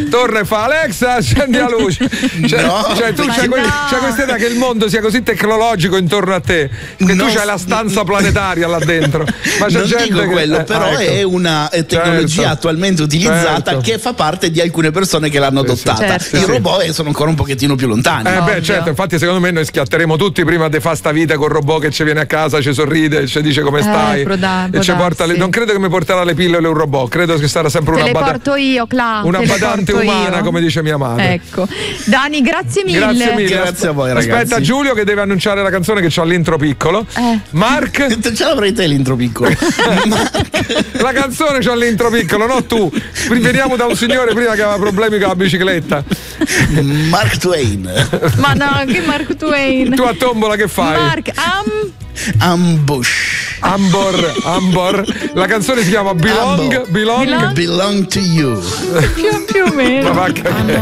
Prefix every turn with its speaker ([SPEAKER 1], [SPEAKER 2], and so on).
[SPEAKER 1] torna e fa: Alexa, accendi la luce. Cioè tu c'hai questa idea che il mondo sia così tecnologico intorno a te, che tu c'hai la stanza planetaria là dentro. Ma c'è
[SPEAKER 2] non
[SPEAKER 1] gente
[SPEAKER 2] dico quello, però
[SPEAKER 1] ecco.
[SPEAKER 2] è una tecnologia attualmente utilizzata che fa parte di alcune persone che l'hanno adottata. I robot sono ancora un pochettino più lontani.
[SPEAKER 1] Certo, infatti secondo me noi schiatteremo tutti prima di fare sta vita col robot che ci viene a casa, ci sorride, ci dice come stai e ci porta non credo che mi porterà le pillole un robot, credo che sarà sempre una
[SPEAKER 3] porto io,
[SPEAKER 1] una badante umana, come dice mia madre.
[SPEAKER 3] Ecco. Dani, grazie mille.
[SPEAKER 2] Grazie a voi, ragazzi.
[SPEAKER 1] Aspetta Giulio che deve annunciare la canzone che c'ha l'intro piccolo. Mark?
[SPEAKER 2] Ce l'avrei te l'intro piccolo.
[SPEAKER 1] La canzone c'ha l'intro piccolo, no tu. Veniamo da un signore prima che aveva problemi con la bicicletta.
[SPEAKER 2] Mark Twain.
[SPEAKER 3] Ma no, che Mark Twain?
[SPEAKER 1] Tu a tombola che fai?
[SPEAKER 3] Mark
[SPEAKER 2] Ambush.
[SPEAKER 1] Ambor. La canzone si chiama Belong
[SPEAKER 2] to You.
[SPEAKER 3] Più o meno.
[SPEAKER 1] Ma va a cagare.